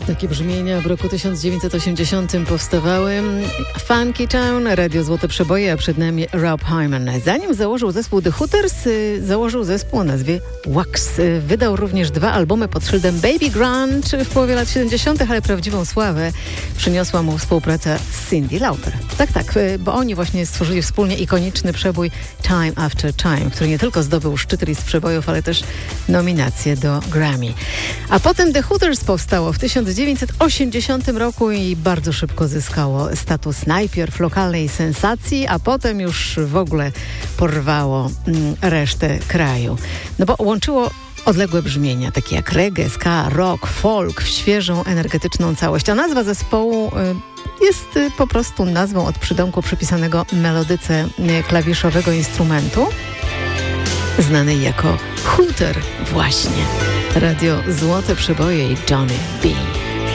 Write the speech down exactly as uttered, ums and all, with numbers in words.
Takie brzmienia w roku tysiąc dziewięćset osiemdziesiątym powstawały. Funky Town, Radio Złote Przeboje, a przed nami Rob Hyman. Zanim założył zespół The Hooters, założył zespół o nazwie Wax. Wydał również dwa albumy pod szyldem Baby Grunge w połowie lat siedemdziesiątych, ale prawdziwą sławę przyniosła mu współpraca z Cyndi Lauper. Tak, tak, bo oni właśnie stworzyli wspólnie ikoniczny przebój Time After Time, który nie tylko zdobył szczyt list przebojów, ale też nominację do Grammy. A potem The Hooters powstało w tysiąc dziewięćset osiemdziesiątym roku i bardzo szybko zyskało status najpierw lokalnej sensacji, a potem już w ogóle porwało mm, resztę kraju. No bo łączyło odległe brzmienia, takie jak reggae, ska, rock, folk w świeżą, energetyczną całość. A nazwa zespołu y, jest y, po prostu nazwą od przydomku przypisanego melodyce y, klawiszowego instrumentu, znanej jako hooter właśnie. Radio Złote Przeboje i Johnny B.